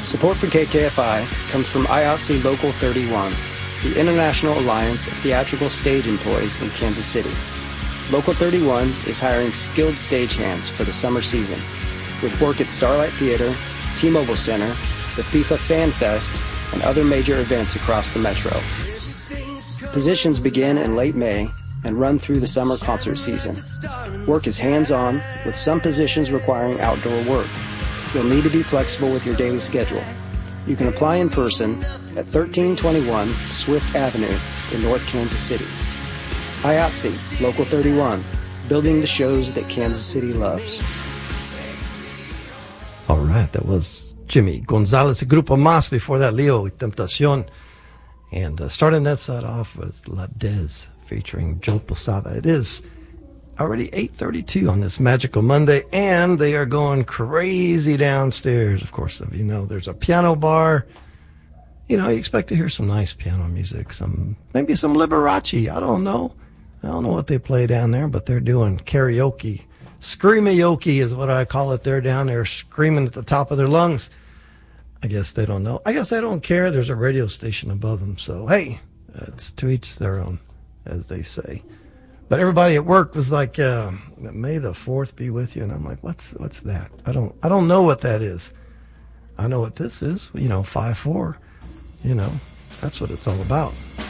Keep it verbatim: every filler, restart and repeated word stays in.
Support for K K F I comes from I A T S E Local thirty-one, the International Alliance of Theatrical Stage Employees in Kansas City. Local thirty-one is hiring skilled stagehands for the summer season, with work at Starlight Theater, T-Mobile Center, the FIFA Fan Fest, and other major events across the metro. Positions begin in late May and run through the summer concert season. Work is hands-on, with some positions requiring outdoor work. You'll need to be flexible with your daily schedule. You can apply in person at thirteen twenty-one Swift Avenue in North Kansas City. I A T S E, Local thirty-one, building the shows that Kansas City loves. All right, that was Jimmy Gonzalez, Grupo Más. Before that, Leo y Tentacion. And uh, starting that set off was La Dez featuring Joe Posada. It is already eight thirty-two on this magical Monday, and they are going crazy downstairs. Of course, if you know, there's a piano bar. You know, you expect to hear some nice piano music, some maybe some Liberace. I don't know. I don't know what they play down there, but they're doing karaoke. Screamayoke is what I call it. They're down there screaming at the top of their lungs. I guess they don't know. I guess they don't care. There's a radio station above them. So, hey, it's to each their own, as they say. But everybody at work was like, uh, "May the fourth be with you." And I'm like, what's what's that? I don't I don't know what that is. I know what this is. You know, five four. You know, that's what it's all about.